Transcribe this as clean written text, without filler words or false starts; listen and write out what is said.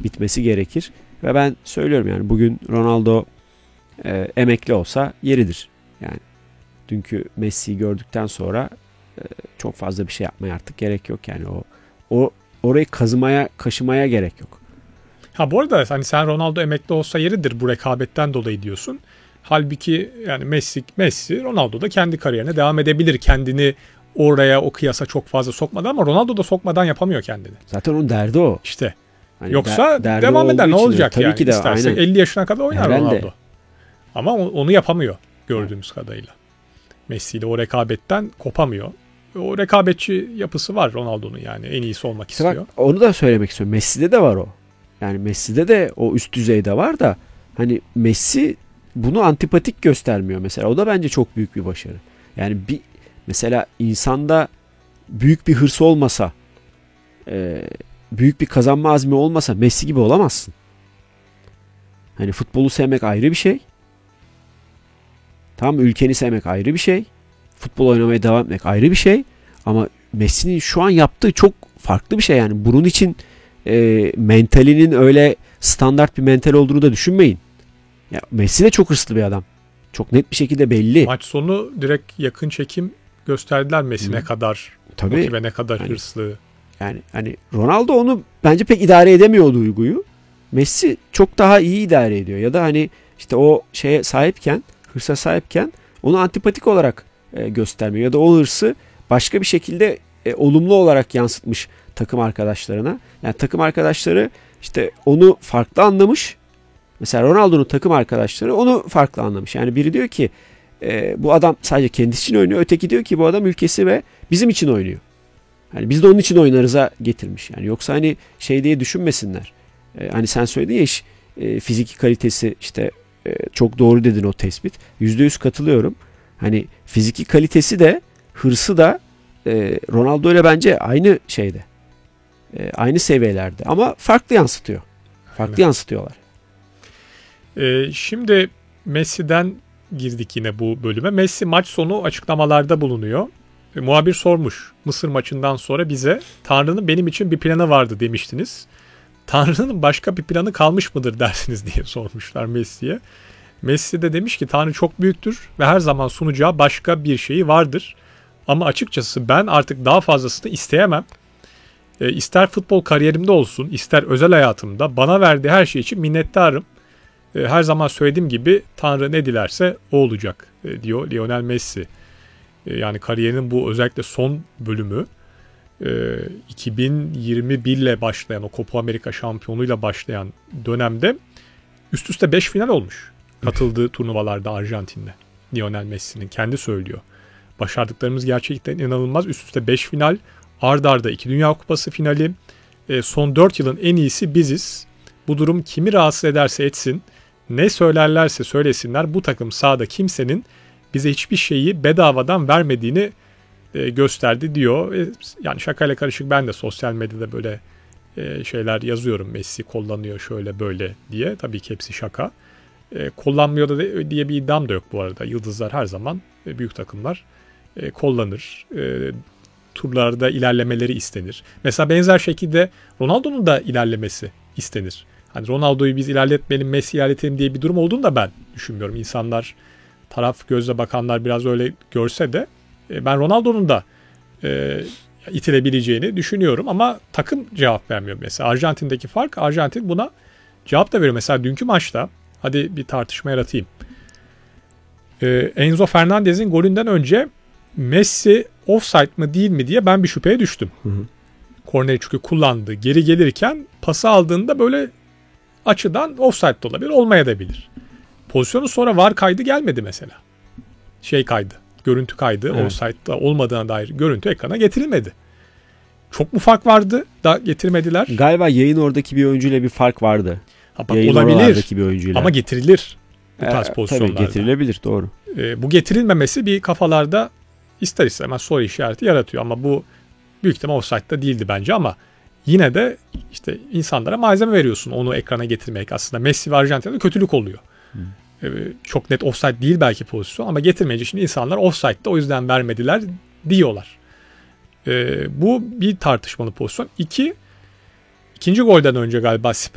bitmesi gerekir. Ve ben söylüyorum yani bugün Ronaldo emekli olsa yeridir. Yani dünkü Messi'yi gördükten sonra çok fazla bir şey yapmaya artık gerek yok. Yani o orayı kazımaya, kaşımaya gerek yok. Ha bu arada hani sen Ronaldo emekli olsa yeridir bu rekabetten dolayı diyorsun. Halbuki yani Messi Ronaldo da kendi kariyerine devam edebilir. Kendini oraya o kıyasa çok fazla sokmadan ama Ronaldo da sokmadan yapamıyor kendini. Zaten onun derdi o. İşte. Hani yoksa derdi devam eder ne için olacak tabii yani. ki de, İsterse aynen. 50 yaşına kadar oynar Herhalde. Ronaldo. Ama onu yapamıyor gördüğümüz kadarıyla. Messi ile o rekabetten kopamıyor. O rekabetçi yapısı var Ronaldo'nun yani en iyisi olmak İşte istiyor. bak, onu da söylemek istiyorum. Messi'de de var o. Yani Messi'de de o üst düzeyde var da hani Messi bunu antipatik göstermiyor mesela. O da bence çok büyük bir başarı. Yani mesela insanda büyük bir hırsı olmasa, büyük bir kazanma azmi olmasa Messi gibi olamazsın. Hani futbolu sevmek ayrı bir şey. Tamam, ülkeni sevmek ayrı bir şey. Futbol oynamaya devam etmek ayrı bir şey. Ama Messi'nin şu an yaptığı çok farklı bir şey yani. Bunun için mentalinin öyle standart bir mental olduğunu da düşünmeyin. Ya Messi de çok hırslı bir adam. Çok net bir şekilde belli. Maç sonu direkt yakın çekim gösterdiler Messi ne kadar motive, ne kadar hani, hırslı. Yani hani Ronaldo onu bence pek idare edemiyor o duyguyu. Messi çok daha iyi idare ediyor. Ya da hani işte o şeye sahipken, hırsa sahipken onu antipatik olarak göstermiyor. Ya da o hırsı başka bir şekilde olumlu olarak yansıtmış takım arkadaşlarına. Yani takım arkadaşları işte onu farklı anlamış. Mesela Ronaldo'nun takım arkadaşları onu farklı anlamış. Yani biri diyor ki bu adam sadece kendisi için oynuyor. Öteki diyor ki bu adam ülkesi ve bizim için oynuyor. Hani biz de onun için oynarız'a getirmiş. Yani yoksa hani şey diye düşünmesinler. Hani sen söyledin ya fiziki kalitesi işte çok doğru dedin o tespit. %100 katılıyorum. Hani fiziki kalitesi de hırsı da Ronaldo ile bence aynı şeyde. Aynı seviyelerde ama farklı yansıtıyor. Farklı yansıtıyorlar. Şimdi Messi'den girdik yine bu bölüme. Messi maç sonu açıklamalarda bulunuyor. Muhabir sormuş Mısır maçından sonra bize Tanrı'nın benim için bir planı vardı demiştiniz. Tanrı'nın başka bir planı kalmış mıdır dersiniz diye sormuşlar Messi'ye. Messi de demiş ki Tanrı çok büyüktür ve her zaman sunacağı başka bir şeyi vardır. Ama açıkçası ben artık daha fazlasını isteyemem. İster futbol kariyerimde olsun, ister özel hayatımda bana verdiği her şey için minnettarım. Her zaman söylediğim gibi Tanrı ne dilerse o olacak diyor Lionel Messi. Yani kariyerinin bu özellikle son bölümü 2021 ile başlayan o Copa America şampiyonluğuyla başlayan dönemde üst üste 5 final olmuş. Katıldığı turnuvalarda Arjantin'de. Lionel Messi'nin kendi söylüyor. Başardıklarımız gerçekten inanılmaz. Üst üste 5 final, ard arda 2 Dünya Kupası finali. Son 4 yılın en iyisi biziz. Bu durum kimi rahatsız ederse etsin, ne söylerlerse söylesinler bu takım sahada kimsenin bize hiçbir şeyi bedavadan vermediğini gösterdi diyor. Yani şakayla karışık ben de sosyal medyada böyle şeyler yazıyorum. Messi kullanıyor şöyle böyle diye. Tabii ki hepsi şaka. Kullanmıyor da diye bir iddiam da yok bu arada. Yıldızlar her zaman büyük takımlar kullanır. Turlarda ilerlemeleri istenir. Mesela benzer şekilde Ronaldo'nun da ilerlemesi istenir. Hani Ronaldo'yu biz ilerletmeyelim, Messi ilerletelim diye bir durum olduğunu da ben düşünmüyorum. İnsanlar, taraf gözle bakanlar biraz öyle görse de ben Ronaldo'nun da itilebileceğini düşünüyorum ama takım cevap vermiyor mesela. Arjantin'deki fark, Arjantin buna cevap da veriyor. Mesela dünkü maçta, hadi bir tartışma yaratayım. Enzo Fernandez'in golünden önce Messi offside mı değil mi diye ben bir şüpheye düştüm. Korneri çünkü kullandı. Geri gelirken pası aldığında böyle açıdan offside de olabilir, olmayabilir. Pozisyonu sonra VAR kaydı gelmedi mesela. Kaydı. Görüntü kaydı. Evet. Offside'da olmadığına dair görüntü ekrana getirilmedi. Çok mu fark vardı da getirmediler? Galiba yayın oradaki bir oyuncuyla bir fark vardı. Yayın olabilir bir oyuncuyla. Ama getirilir bu tarz pozisyonlarda. Tabii getirilebilir, doğru. Bu getirilmemesi bir kafalarda ister istemez soru işareti yaratıyor. Ama bu büyük ihtimal offside'da değildi bence ama yine de işte insanlara malzeme veriyorsun onu ekrana getirmek. Aslında Messi ve Arjantin'de kötülük oluyor. Çok net offside değil belki pozisyon ama getirmeyince şimdi insanlar offside'da o yüzden vermediler diyorlar. Bu bir tartışmalı pozisyon. İkinci golden önce galiba